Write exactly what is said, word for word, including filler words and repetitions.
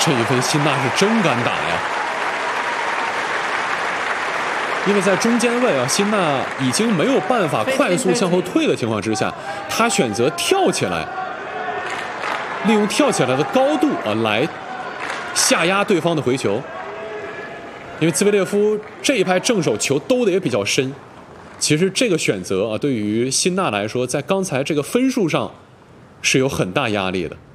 这一分辛纳是真敢打呀！因为在中间位啊，辛纳已经没有办法快速向后退的情况之下，他选择跳起来，利用跳起来的高度啊来下压对方的回球。因为兹维列夫这一拍正手球兜的也比较深，其实这个选择啊，对于辛纳来说，在刚才这个分数上是有很大压力的。